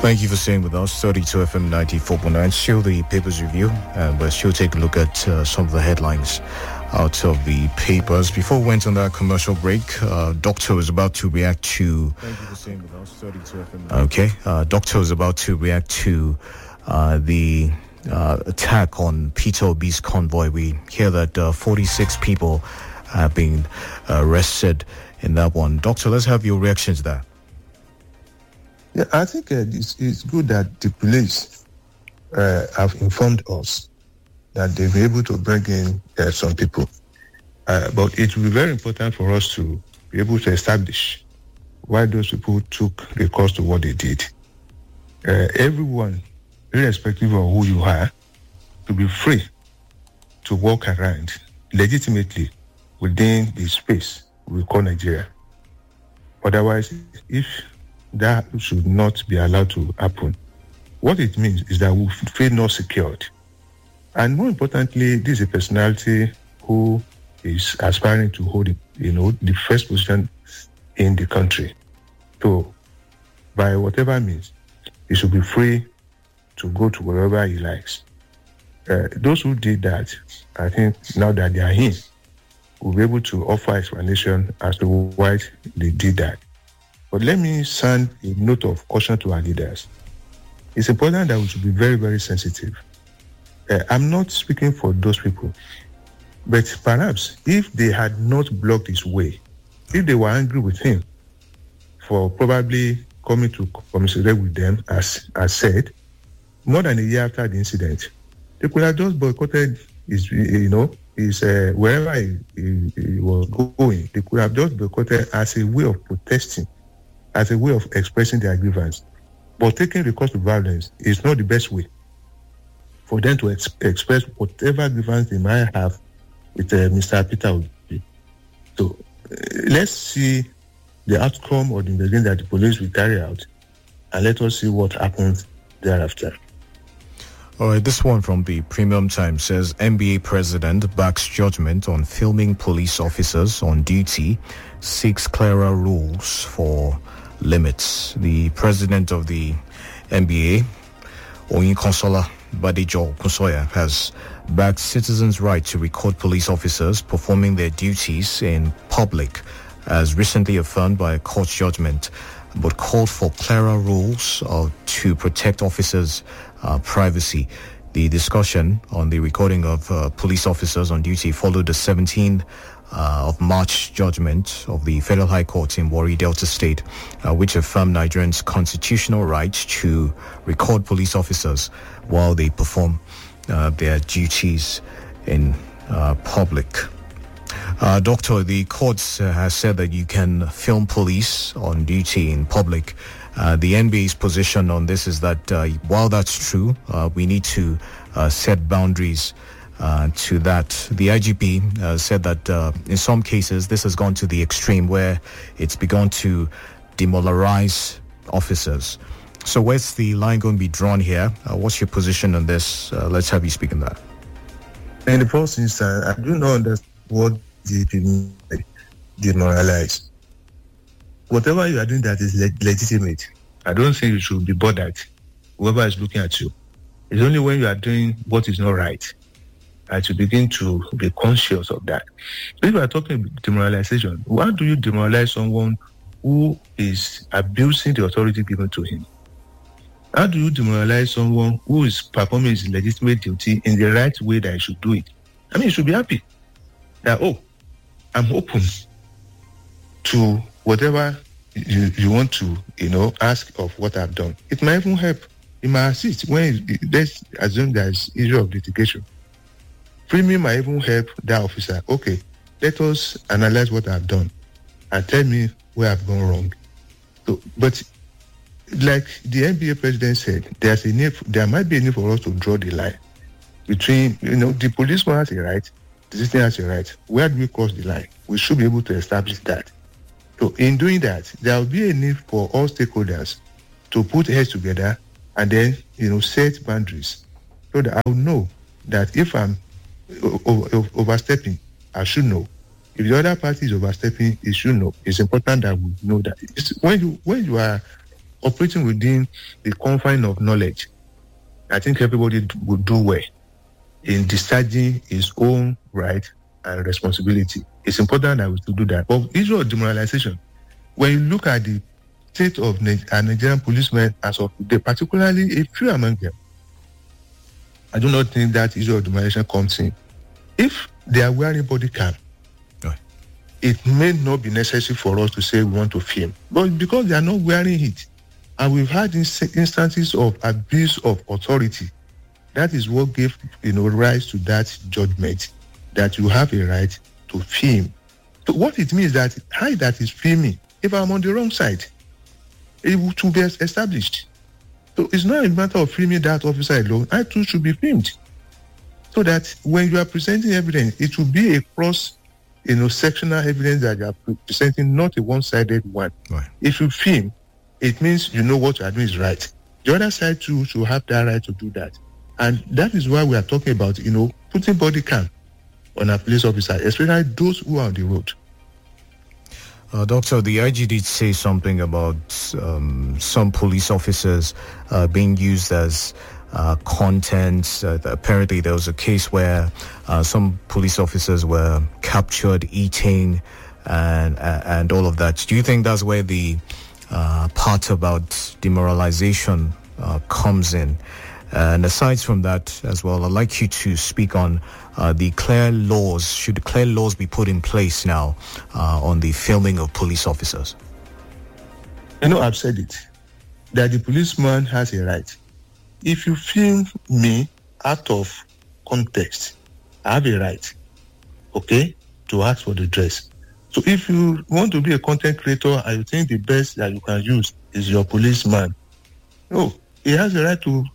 Thank you for staying with us. 32 FM 94.9. Still the papers review, and we'll still take a look at some of the headlines out of the papers. Before we went on that commercial break, Doctor was about to react to... Thank you for staying with us. 32 FM. Okay. Doctor was about to react to the attack on Peter Obi's convoy. We hear that 46 people have been arrested in that one. Doctor, let's have your reaction to that. Yeah, I think it's good that the police have informed us that they've been able to bring in some people. But it will be very important for us to be able to establish why those people took recourse to what they did. Everyone, irrespective of who you are, to be free to walk around legitimately within the space we call Nigeria. Otherwise, if that should not be allowed to happen, what it means is that we feel not secured. And more importantly, this is a personality who is aspiring to hold, the first position in the country. So, by whatever means, he should be free to go to wherever he likes. Those who did that, I think now that they are here, will be able to offer explanation as to why they did that. But let me sound a note of caution to our leaders. It's important that we should be very, very sensitive. I'm not speaking for those people, but perhaps if they had not blocked his way, if they were angry with him for probably coming to commiserate with them, as said, more than a year after the incident, they could have just boycotted his, wherever he was going. They could have just boycotted as a way of protesting, as a way of expressing their grievance. But taking recourse to violence is not the best way for them to express whatever grievance they might have with Mr. Peter Obi. So let's see the outcome of the investigation that the police will carry out, and let us see what happens thereafter. All right, this one from the Premium Times says NBA president backs judgment on filming police officers on duty, seeks clearer rules for limits. The president of the NBA, Oyinkansola Badijo Kusoya, has backed citizens' right to record police officers performing their duties in public, as recently affirmed by a court judgment, but called for clearer rules to protect officers' privacy. The discussion on the recording of police officers on duty followed the 17th of March judgment of the Federal High Court in Warri, Delta State, which affirmed Nigerians' constitutional right to record police officers while they perform their duties in public. Doctor, the courts has said that you can film police on duty in public. The NBA's position on this is that while that's true, we need to set boundaries to that. The IGP said that in some cases this has gone to the extreme where it's begun to demoralize officers. So where's the line going to be drawn here? What's your position on this? Let's have you speak on that. In the first instance, I do not understand what demoralize. Whatever you are doing that is legitimate, I don't think you should be bothered, whoever is looking at you. It's only when you are doing what is not right that you begin to be conscious of that. If you are talking demoralization, why do you demoralize someone who is abusing the authority given to him? How do you demoralize someone who is performing his legitimate duty in the right way that he should do it? I mean, you should be happy that, I'm open to whatever you want to, ask of what I've done. It might even help. It might assist when let's assume there is issue of litigation. Framing might even help that officer. Okay, let us analyze what I've done and tell me where I've gone wrong. So, but like the NBA president said, there might be a need for us to draw the line between, the policeman has a right, the system has a right. Where do we cross the line? We should be able to establish that. So in doing that, there will be a need for all stakeholders to put heads together and then, set boundaries so that I will know that if I'm overstepping, I should know. If the other party is overstepping, it should know. It's important that we know that. When you are operating within the confine of knowledge, I think everybody would do well in discharging his own right and responsibility. It's important that we should do that. But issue of demoralization, when you look at the state of Nigerian policemen as of today, particularly a few among them, I do not think that issue of demoralization comes in. If they are wearing body cam, it may not be necessary for us to say we want to film. But because they are not wearing it, and we've had instances of abuse of authority, that is what gave rise to that judgment that you have a right to film. So what it means that I that is filming, if I'm on the wrong side, it will be established. So it's not a matter of filming that officer alone. I too should be filmed. So that when you are presenting evidence, it will be a cross, sectional evidence that you are presenting, not a one-sided one. Right. If you film, it means you know what you are doing is right. The other side too should have that right to do that. And that is why we are talking about, putting body cam on a police officer, especially those who are on the road. Doctor, the IG did say something about some police officers being used as content. Apparently, there was a case where some police officers were captured eating and all of that. Do you think that's where the part about demoralization comes in? And aside from that as well, I'd like you to speak on the clear laws. Should clear laws be put in place now on the filming of police officers? I've said it, that the policeman has a right. If you film me out of context, I have a right, to ask for the dress. So if you want to be a content creator and you think the best that you can use is your policeman, he has a right to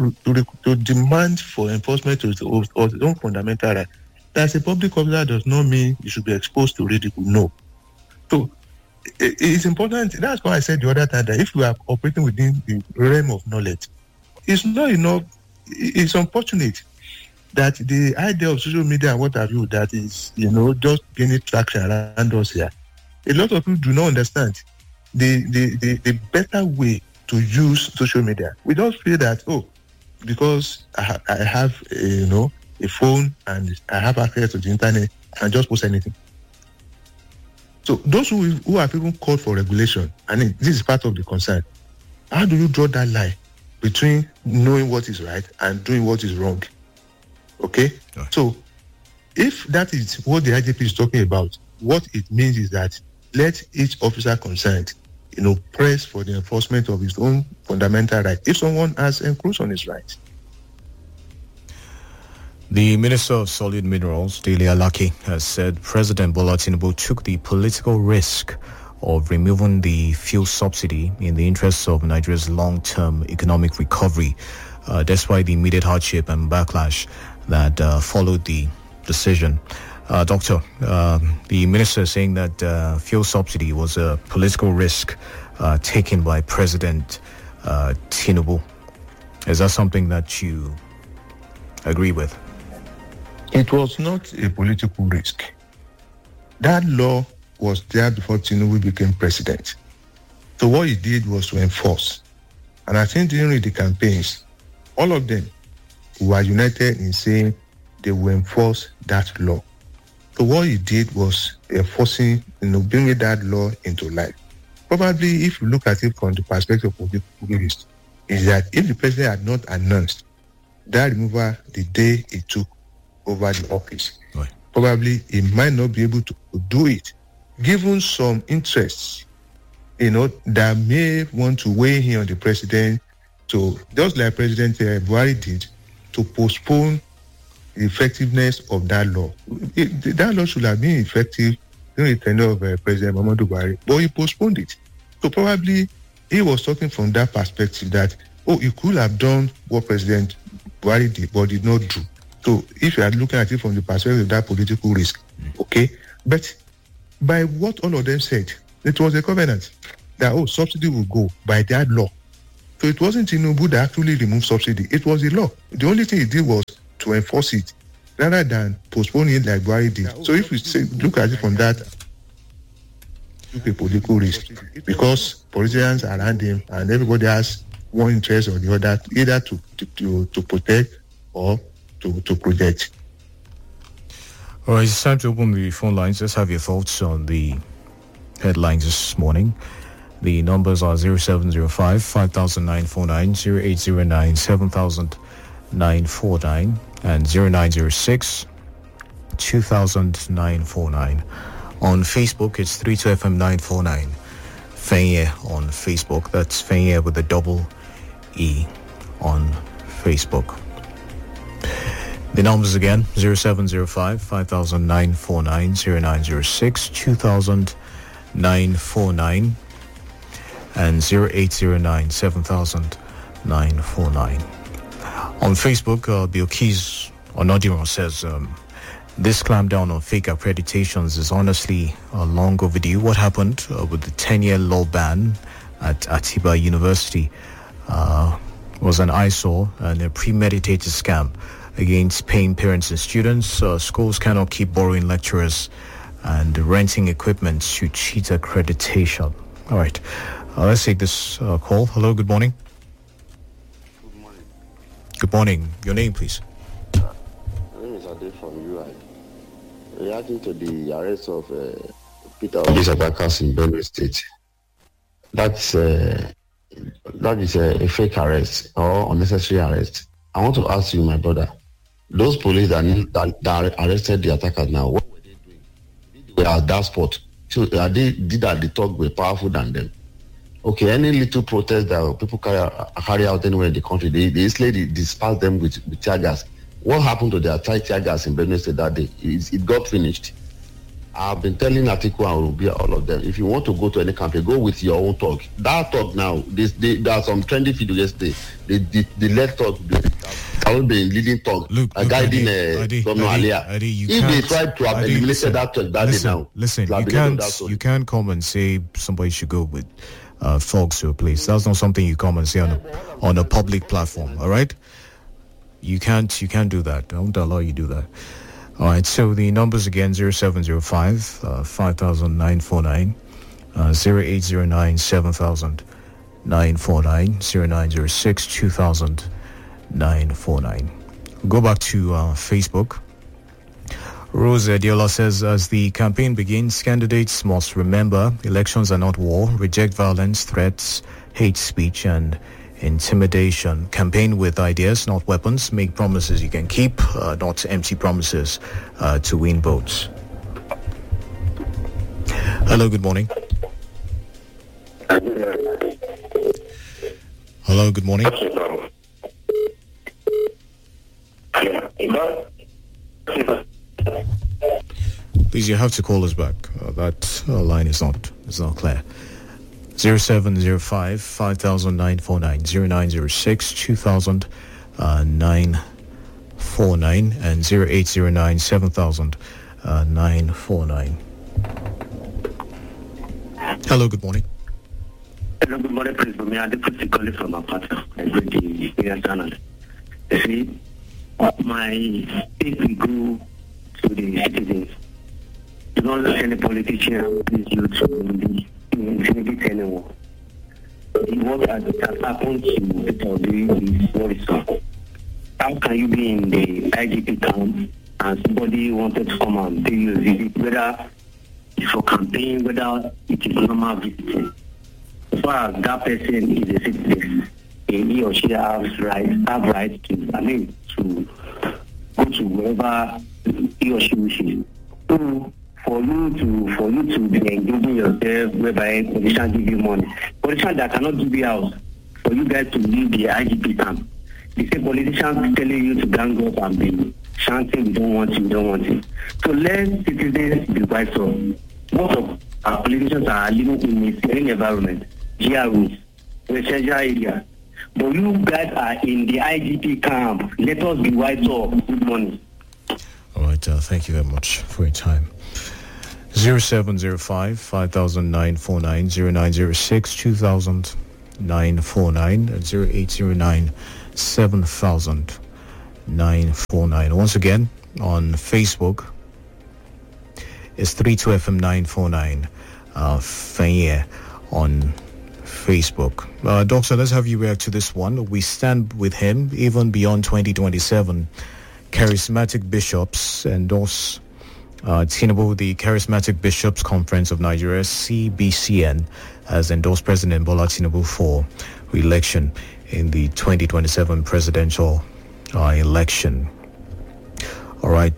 demand for enforcement of his own fundamental right. As a public officer does not mean you should be exposed to ridicule. No. So it's important. That's why I said the other time that if we are operating within the realm of knowledge, it's not enough. It's unfortunate that the idea of social media and what have you, that is, just gaining traction around us here. A lot of people do not understand the better way to use social media. We don't feel that, because I have, a phone and I have access to the internet, I can just post anything. So those who have even called for regulation, this is part of the concern. How do you draw that line between knowing what is right and doing what is wrong? Okay? Right. So if that is what the IGP is talking about, what it means is that let each officer concerned, press for the enforcement of his own fundamental right if someone has encroached on his rights. The Minister of Solid Minerals, Dele Alaki, has said President Bola Tinubu took the political risk of removing the fuel subsidy in the interests of Nigeria's long-term economic recovery, despite the immediate hardship and backlash that followed the decision. Doctor, the minister is saying that fuel subsidy was a political risk taken by President Tinubu. Is that something that you agree with? It was not a political risk. That law was there before Tinubu became president. So what he did was to enforce. And I think during the campaigns, all of them were united in saying they will enforce that law. So what he did was enforcing, bringing that law into life. Probably, if you look at it from the perspective of political risk, is that if the president had not announced that removal the day he took over the office, right, probably he might not be able to do it, given some interests, that may want to weigh in on the president, to just like President Buhari did, to postpone the effectiveness of that law. That law should have been effective during the tenure of President Muhammadu Buhari, but he postponed it. So probably he was talking from that perspective that, he could have done what President Buhari did, but did not do. So if you are looking at it from the perspective of that political risk, okay? But by what all of them said, it was a covenant that, subsidy will go by that law. So it wasn't Tinubu that actually removed subsidy. It was the law. The only thing he did was to enforce it rather than postpone it like Buhari did. So if you look at it from that, a political risk, because politicians around him, and everybody has one interest or the other, either to protect or to project. All right, it's time to open the phone lines. Let's have your thoughts on the headlines this morning. The numbers are 0705 5949, 0809 7949, and 0906 200949. On Facebook, it's 32FM 949. Fenye on Facebook. That's Fenye with a double E on Facebook. The numbers again, 0705 5949, 0906 200949, and 0809 7949. On Facebook, Bilkis Onodiron says, this clampdown on fake accreditations is honestly long overdue. What happened with the 10-year law ban at Atiba University was an eyesore and a premeditated scam against paying parents and students. Schools cannot keep borrowing lecturers and renting equipment to cheat accreditation. All right, let's take this call. Hello, good morning. Good morning. Good morning. Your name, please. My name is Ade from UI. Reacting to the arrest of Peter Obi's attackers in Benue State, that is a fake arrest or unnecessary arrest. I want to ask you, my brother, those police that arrested the attackers now, what were they doing? They were at that spot. So did that the talk were powerful than them? Okay, any little protest that people carry out anywhere in the country, they easily disperse them with tear gas. What happened to the tear gas in Benue State that day? It got finished. I've been telling Atiku and Rubia, all of them, if you want to go to any campaign, go with your own talk. That talk now, there are some trendy videos yesterday. The left talk, have been leading talk, guiding Governor Alia. If they try to have eliminated that talk that day now. Listen, you can't come and say somebody should go with thugs to a place. That's not something you come and say on a public platform, all right? You can't do that. I won't allow you to do that. All right, so the numbers again, 0705 5949, 0809 7949, 0906 200949. Go back to Facebook. Rose Adiola says, as the campaign begins, candidates must remember elections are not war, reject violence, threats, hate speech, and intimidation. Campaign with ideas, not weapons. Make promises you can keep, not empty promises to win votes. Hello, good morning. Hello, good morning. Please, you have to call us back. That line is not clear. 0705 5949, 0906 200949, and 0809 7949. Hello, good morning. Hello, good morning, Prince Bumi. I'm the calling from Apata. I read the Indian channel. You see, my speech will go to the citizens. Do not let any politician please you to intimidate anyone. What has happened to Peter Obi is worrisome. How can you be in the IGP camp and somebody wanted to come and pay you a visit, whether it's for campaign, whether it is normal visiting? As far as that person is a citizen, he or she has right to go to wherever he or she wishes. So for you to be engaging yourself whereby politicians give you money, politicians that cannot give you house, for you guys to leave the IGP camp. The same politicians telling you to gang up and be chanting, we don't want it. So let citizens be wise up. Most of our politicians are living in a serene environment, GROs, residential areas. But you guys are in the IGP camp. Let us be wise up. Good morning. All right, thank you very much for your time. 0705 5949, 0906 200949, and 0809 7949. Once again, on Facebook, it's 32FM 949. Fenye on Facebook. Doctor, let's have you react to this one. We stand with him even beyond 2027. Charismatic bishops endorse Tinubu. The Charismatic Bishops Conference of Nigeria, CBCN, has endorsed President Bola Tinubu for re-election in the 2027 presidential election. All right.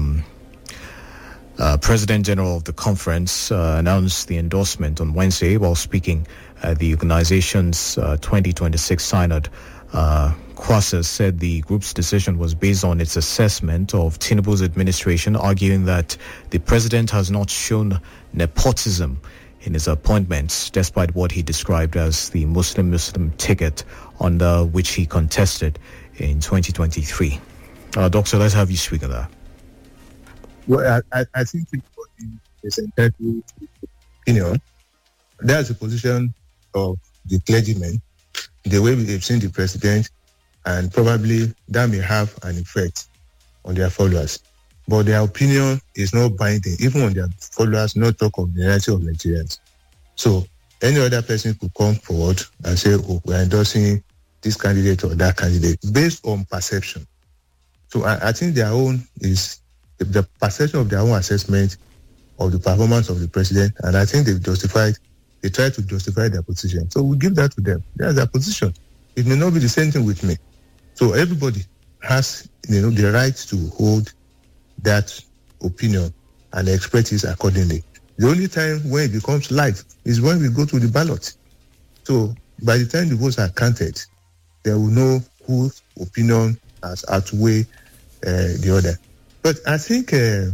President General of the conference announced the endorsement on Wednesday while speaking at the organization's 2026 synod. Kwasa said the group's decision was based on its assessment of Tinubu's administration, arguing that the president has not shown nepotism in his appointments, despite what he described as the Muslim ticket under which he contested in 2023. Doctor, let's have you speak on that. Well, I think everybody is entitled to opinion. That's the position of the clergymen, the way we've seen the president, and probably that may have an effect on their followers. But their opinion is not binding, even on their followers, not talk of the reality of Nigerians. So any other person could come forward and say, oh, we're endorsing this candidate or that candidate based on perception. So I think their own is the perception of their own assessment of the performance of the president, and I think they try to justify their position. So we give that to them. That's their position. It may not be the same thing with me. So everybody has, the right to hold that opinion and express it accordingly. The only time when it becomes live is when we go to the ballot. So by the time the votes are counted, they will know whose opinion has outweighed the other. But I think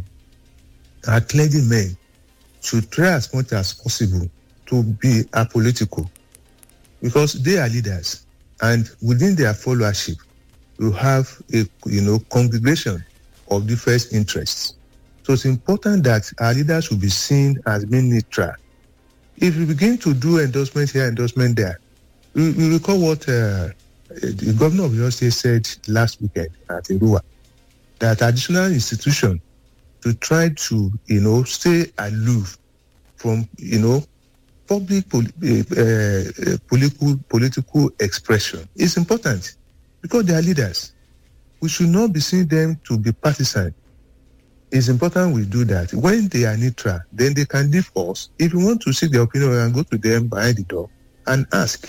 our clergymen should try as much as possible to be apolitical, because they are leaders, and within their followership, you have a congregation of different interests. So it's important that our leaders should be seen as being neutral. If we begin to do endorsement here, endorsement there, we recall what the governor of Oyo State said last weekend at Irua, that additional institution to try to, stay aloof from, public political expression is important, because they are leaders. We should not be seeing them to be partisan. It's important we do that. When they are neutral, then they can leave us. If you want to seek their opinion, and go to them behind the door and ask.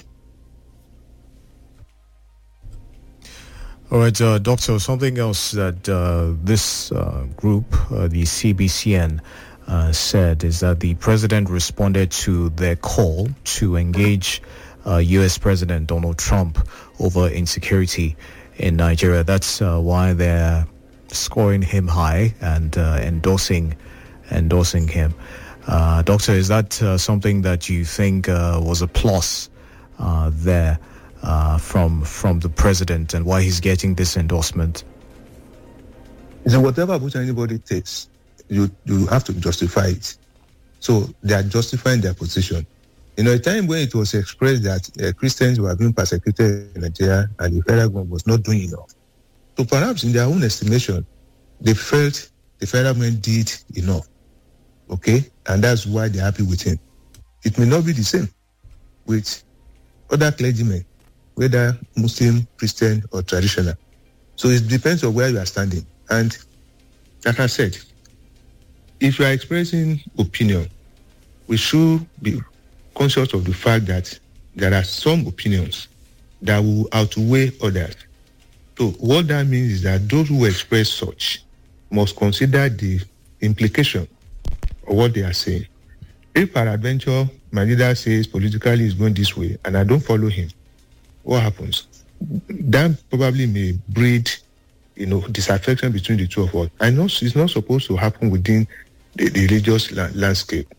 All right, Doctor, something else that this group, the CBCN, said is that the president responded to their call to engage U.S. President Donald Trump over insecurity in Nigeria. That's why they're scoring him high and endorsing him. Doctor, is that something that you think was a plus there from the president, and why he's getting this endorsement? So whatever which anybody takes, you have to justify it. So they are justifying their position. A time when it was expressed that Christians were being persecuted in Nigeria and the federal government was not doing enough. So perhaps in their own estimation, they felt the federal government did enough. Okay? And that's why they're happy with him. It may not be the same with other clergymen, whether Muslim, Christian, or traditional. So it depends on where you are standing. And like I said, if you are expressing opinion, we should be conscious of the fact that there are some opinions that will outweigh others. So what that means is that those who express such must consider the implication of what they are saying. If peradventure my leader says politically is going this way and I don't follow him, what happens? That probably may breed, disaffection between the two of us. I know it's not supposed to happen within the religious landscape.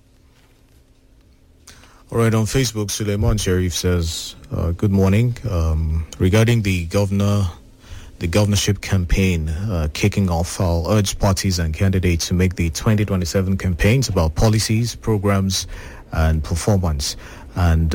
All right, on Facebook, Suleiman Sharif says, good morning. Regarding the governorship campaign kicking off, I'll urge parties and candidates to make the 2027 campaigns about policies, programs, and performance, and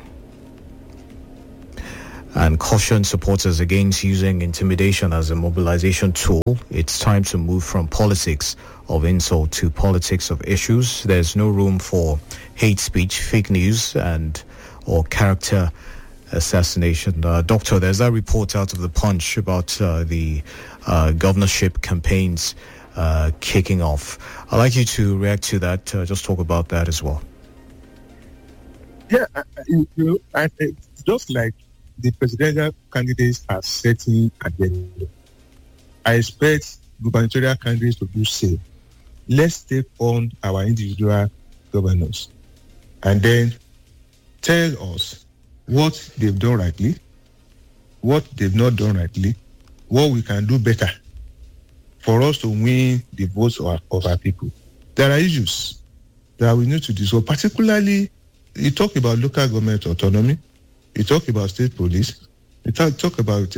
caution supporters against using intimidation as a mobilization tool. It's time to move from politics of insult to politics of issues. There's no room for hate speech, fake news, and or character assassination. Doctor, there's that report out of the Punch about the governorship campaigns kicking off. I'd like you to react to that, just talk about that as well. Yeah, just like the presidential candidates are setting agenda, I expect gubernatorial candidates to do same. Let's take on our individual governors and then tell us what they've done rightly, what they've not done rightly, what we can do better for us to win the votes of our people. There are issues that we need to discuss, particularly you talk about local government autonomy, you talk about state police, you talk about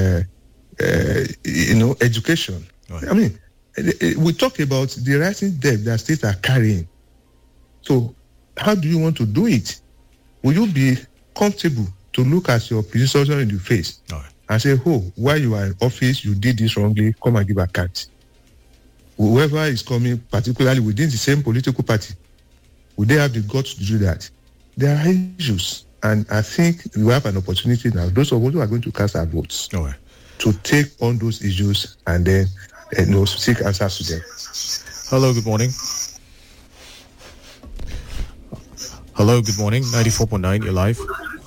education. Right. I mean, we talk about the rising debt that states are carrying. So how do you want to do it? Will you be comfortable to look at your predecessor in the face and say, oh, while you are in office, you did this wrongly, come and give account? Whoever is coming, particularly within the same political party, will they have the guts to do that? There are issues, and I think we have an opportunity now, those of us who are going to cast our votes, to take on those issues and then seek answers to them. Hello, good morning. Hello, good morning. 94.9, you're live.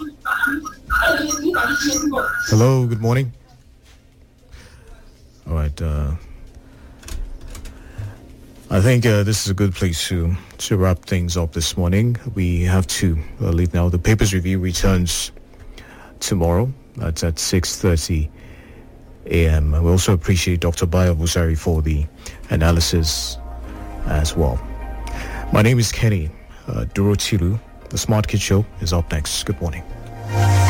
Hello, good morning. All right. I think this is a good place to wrap things up this morning. We have to leave now. The Papers Review returns tomorrow. That's at 6:30 a.m. We also appreciate Dr. Bayo Busari for the analysis as well. My name is Kenny Durotilu. The Smart Kid Show is up next. Good morning.